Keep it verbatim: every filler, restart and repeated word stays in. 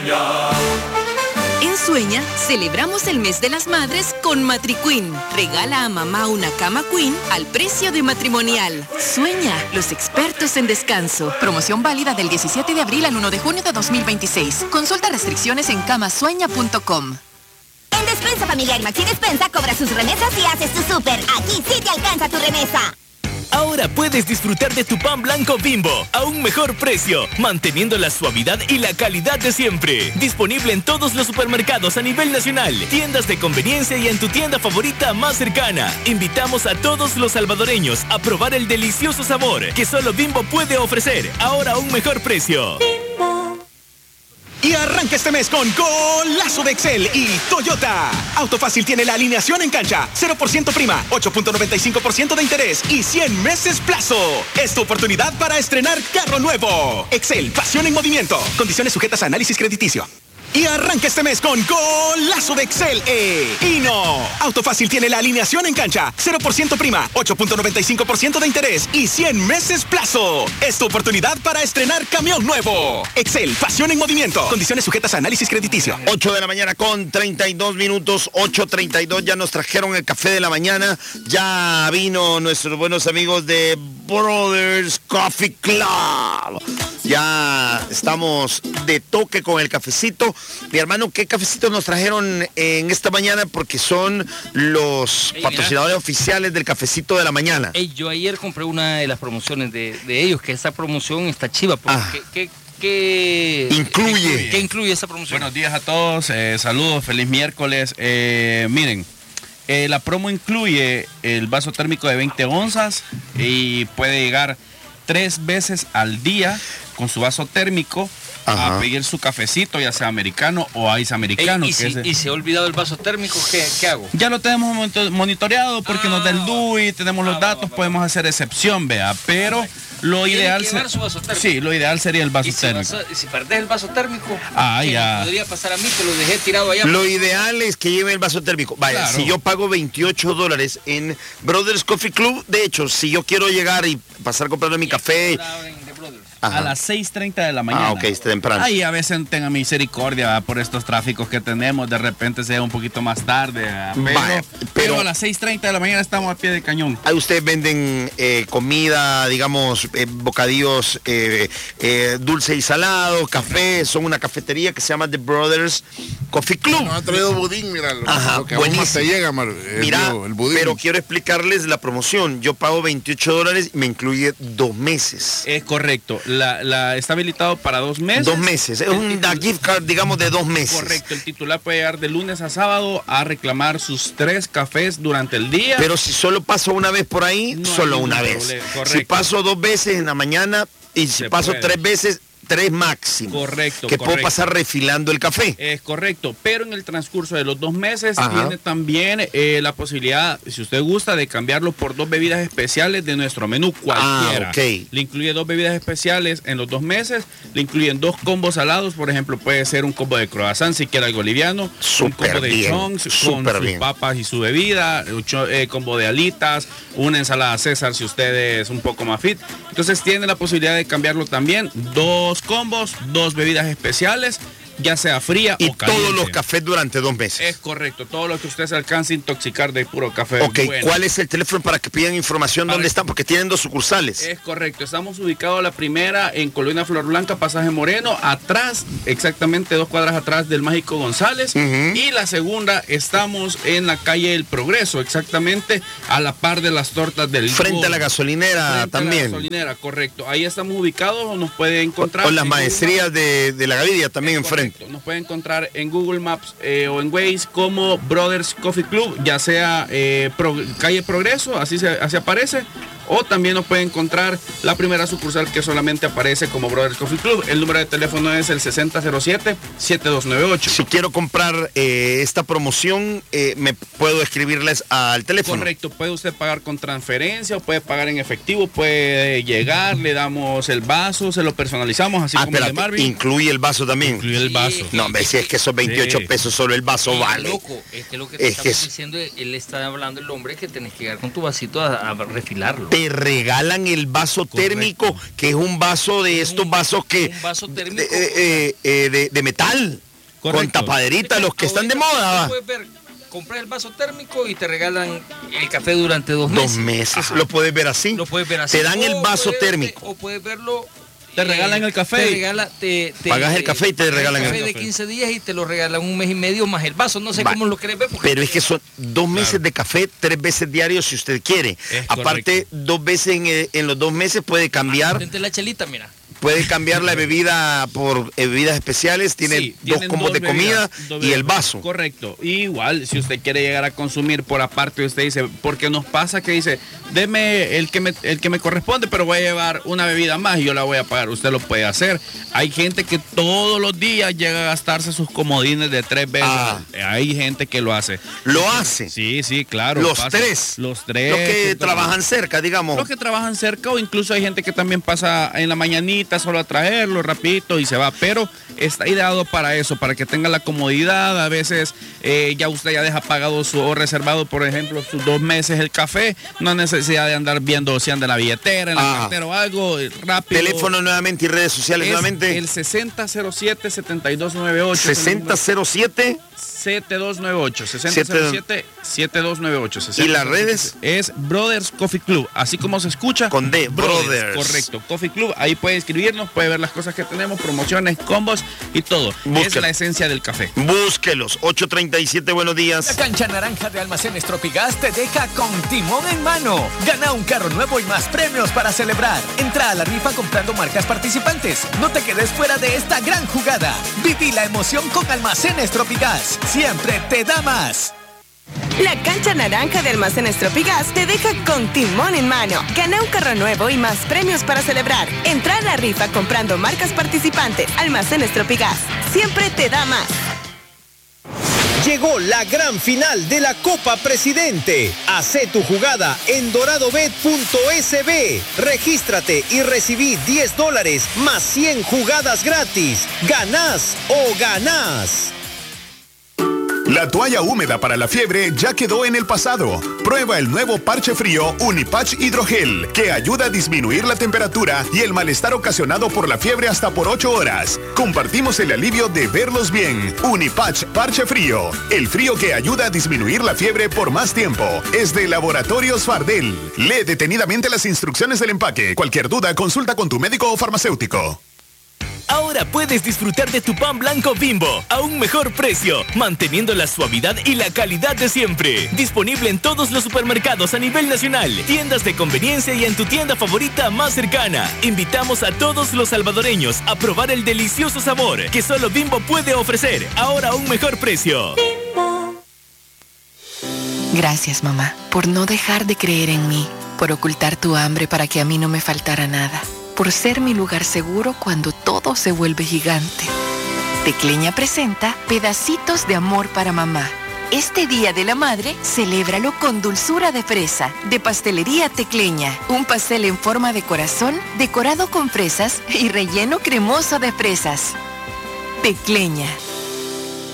En Sueña, celebramos el mes de las madres con MatriQueen. Regala a mamá una cama Queen al precio de matrimonial. Sueña, los expertos en descanso. Promoción válida del diecisiete de abril al uno de junio de dos mil veintiséis. Consulta restricciones en camasueña punto com. En Despensa Familiar Maxi Despensa cobra sus remesas y haces tu súper. Aquí sí te alcanza tu remesa. Ahora puedes disfrutar de tu pan blanco Bimbo a un mejor precio, manteniendo la suavidad y la calidad de siempre. Disponible en todos los supermercados a nivel nacional, tiendas de conveniencia y en tu tienda favorita más cercana. Invitamos a todos los salvadoreños a probar el delicioso sabor que solo Bimbo puede ofrecer, ahora a un mejor precio. Bimbo. Y arranca este mes con Golazo de Excel y Toyota. Auto Fácil tiene la alineación en cancha, cero por ciento prima, ocho punto noventa y cinco por ciento de interés y cien meses plazo. Es tu oportunidad para estrenar carro nuevo. Excel, pasión en movimiento. Condiciones sujetas a análisis crediticio. Y arranca este mes con Golazo de Excel e Hino. Auto Fácil tiene la alineación en cancha, cero por ciento prima, ocho punto noventa y cinco por ciento de interés y cien meses plazo. Es tu oportunidad para estrenar camión nuevo. Excel, pasión en movimiento. Condiciones sujetas a análisis crediticio. ocho de la mañana con treinta y dos minutos, ocho treinta y dos, ya nos trajeron el café de la mañana. Ya vino nuestros buenos amigos de Brothers Coffee Club. Ya estamos de toque con el cafecito. Mi hermano, ¿qué cafecito nos trajeron en esta mañana? Porque son los hey, patrocinadores mira. oficiales del cafecito de la mañana. Hey, yo ayer compré una de las promociones de, de ellos, que esa promoción está chiva. Porque, ah. ¿qué, qué, qué incluye? ¿Qué incluye esa promoción? Buenos días a todos, eh, saludos, feliz miércoles. Eh, miren, eh, la promo incluye el vaso térmico de veinte onzas y puede llegar tres veces al día con su vaso térmico. Ajá. A pedir su cafecito, ya sea americano o ice americano. Ey, y, que si, es de... y se ha olvidado el vaso térmico, ¿qué, qué hago? Ya lo tenemos monitoreado porque ah, nos da el D U I, tenemos ah, los datos, va, va, podemos va. hacer excepción, vea, pero lo ideal se... su vaso térmico. Sí, lo ideal sería el vaso ¿Y si térmico. Vas a, si perdés el vaso térmico, ah, ya. podría pasar a mí, que lo dejé tirado allá. Lo ideal es que lleve el vaso térmico. Vaya, claro. Si yo pago veintiocho dólares en Brothers Coffee Club, de hecho, si yo quiero llegar y pasar a comprarme mi café... Ajá. A las seis treinta de la mañana. Ah, ok, está temprano. Ahí a veces tenga misericordia, ¿verdad? Por estos tráficos que tenemos, de repente sea un poquito más tarde, pero, Vaya, pero, pero a las seis treinta de la mañana estamos a pie de cañón. Ahí ustedes venden eh, comida, digamos, eh, bocadillos eh, eh, dulce y salado, café, son una cafetería que se llama The Brothers Coffee Club. Nos ha traído budín, mira, lo, Ajá, lo que aún más te llega, Mar, mira, el, el budín. Pero quiero explicarles la promoción. Yo pago veintiocho dólares y me incluye dos meses. Es correcto. La, la, está habilitado para dos meses. Dos meses. Es una gift card, digamos, de dos meses. Correcto. El titular puede llegar de lunes a sábado a reclamar sus tres cafés durante el día. Pero si solo paso una vez por ahí, no solo una vez. Si paso dos veces en la mañana y si Se paso puede. tres veces, tres máximo. Correcto. Que correcto. puedo pasar refilando el café. Es correcto, pero en el transcurso de los dos meses Ajá. tiene también eh, la posibilidad, si usted gusta, de cambiarlo por dos bebidas especiales de nuestro menú cualquiera. Ah, okay. Le incluye dos bebidas especiales en los dos meses, le incluyen dos combos salados, por ejemplo, puede ser un combo de croissant si quiere algo liviano, super un combo de chongs con sus bien. papas y su bebida, un eh, combo de alitas, una ensalada César si usted es un poco más fit. Entonces tiene la posibilidad de cambiarlo también, dos combos, dos bebidas especiales, ya sea fría y o caliente. Y todos los cafés durante dos meses. Es correcto, todo lo que usted se alcance a intoxicar de puro café. Ok, bueno. ¿Cuál es el teléfono para que pidan información? Para ¿Dónde están? Porque tienen dos sucursales. Es correcto, estamos ubicados la primera en Colonia Flor Blanca, Pasaje Moreno, atrás, exactamente dos cuadras atrás del Mágico González. Uh-huh. Y la segunda, estamos en la calle El Progreso, exactamente a la par de las tortas del Frente Gol. a la gasolinera Frente también. A la gasolinera, correcto. Ahí estamos ubicados, o nos puede encontrar. O, o las maestrías de, de la Gavidia también enfrente. Nos puede encontrar en Google Maps eh, o en Waze como Brothers Coffee Club, ya sea eh, Pro, calle Progreso, así, se, así aparece, o también nos puede encontrar la primera sucursal que solamente aparece como Brothers Coffee Club. El número de teléfono es el sesenta cero siete, siete dos nueve ocho. Si quiero comprar eh, esta promoción, eh, me puedo escribirles al teléfono. Correcto, puede usted pagar con transferencia o puede pagar en efectivo, puede llegar, le damos el vaso, se lo personalizamos, así ah, como espérate, el de Marvin. Incluye el vaso también. Incluye el vaso. No, me decía es que esos veintiocho sí. pesos solo el vaso sí, vale. Loco, es que lo que te es estamos que diciendo, él está hablando el hombre que tenés que llegar con tu vasito a, a refilarlo. Te regalan el vaso Correcto. térmico, que es un vaso de estos un, vasos que... Un vaso térmico. Eh, eh, eh, de, de metal, Correcto. con tapaderita, los que están de moda. Puedes ver, compras el vaso térmico y te regalan el café durante dos meses. Dos meses, Ajá. lo puedes ver así. Lo puedes ver así. Te dan o el vaso térmico. O puedes verlo... Te regalan el café. Te regala, te, te, Pagas el café y te regalan el café. de quince días y te lo regalan un mes y medio más el vaso. No sé Va. cómo lo querés ver. Pero es que son dos meses claro. de café, tres veces diarios si usted quiere. Es Aparte, correcto. dos veces en, en los dos meses puede cambiar. Desde la chelita, mira. Puede cambiar la bebida por bebidas especiales, tiene sí, dos combos de comida bebidas, y el vaso. Correcto. Y igual, si usted quiere llegar a consumir por aparte, usted dice, porque nos pasa que dice, deme el que me, el que me corresponde, pero voy a llevar una bebida más y yo la voy a pagar. Usted lo puede hacer. Hay gente que todos los días llega a gastarse sus comodines de tres veces. Ah. Hay gente que lo hace. ¿Lo hace? Sí, sí, claro. Los pasa. tres. Los tres. Los que trabajan cerca, digamos. Los que trabajan cerca o incluso hay gente que también pasa en la mañanita solo a traerlo rapidito y se va, pero está ideado para eso, para que tenga la comodidad. A veces eh, ya usted ya deja pagado su, o reservado, por ejemplo, sus dos meses el café, no hay necesidad de andar viendo si anda en la billetera, en la ah. cartera o algo, rápido. Teléfono nuevamente y redes sociales es nuevamente. El sesenta cero siete, setenta y dos noventa y ocho. sesenta cero siete setenta y dos noventa y ocho. sesenta cero siete, setenta y dos noventa y ocho. ¿Y las redes? Es Brothers Coffee Club, así como se escucha. Con D, Brothers. Brothers. Correcto, Coffee Club, ahí puede escribirnos, puede ver las cosas que tenemos, promociones, combos y todo. Búsquelo. Es la esencia del café. Búsquelos. ocho treinta y siete, buenos días. La cancha naranja de Almacenes Tropigas te deja con timón en mano. Gana un carro nuevo y más premios para celebrar. Entra a la rifa comprando marcas participantes. No te quedes fuera de esta gran jugada. Viví la emoción con Almacenes Tropigas. Siempre te da más. La cancha naranja de Almacenes Tropigas te deja con timón en mano. Gana un carro nuevo y más premios para celebrar. Entra a la rifa comprando marcas participantes. Almacenes Tropigas. Siempre te da más. Llegó la gran final de la Copa Presidente. Hacé tu jugada en doradobet punto es be. Regístrate y recibí diez dólares más cien jugadas gratis. Ganás o ganás. La toalla húmeda para la fiebre ya quedó en el pasado. Prueba el nuevo parche frío Unipatch Hidrogel, que ayuda a disminuir la temperatura y el malestar ocasionado por la fiebre hasta por ocho horas. Compartimos el alivio de verlos bien. Unipatch Parche Frío, el frío que ayuda a disminuir la fiebre por más tiempo. Es de Laboratorios Fardel. Lee detenidamente las instrucciones del empaque. Cualquier duda, consulta con tu médico o farmacéutico. Ahora puedes disfrutar de tu pan blanco Bimbo a un mejor precio, manteniendo la suavidad y la calidad de siempre. Disponible en todos los supermercados a nivel nacional, tiendas de conveniencia y en tu tienda favorita más cercana. Invitamos a todos los salvadoreños a probar el delicioso sabor que solo Bimbo puede ofrecer, ahora a un mejor precio. Bimbo. Gracias, mamá, por no dejar de creer en mí, por ocultar tu hambre para que a mí no me faltara nada, por ser mi lugar seguro cuando todo se vuelve gigante. Tecleña presenta Pedacitos de Amor para Mamá. Este Día de la Madre, celébralo con dulzura de fresa, de Pastelería Tecleña. Un pastel en forma de corazón, decorado con fresas y relleno cremoso de fresas. Tecleña.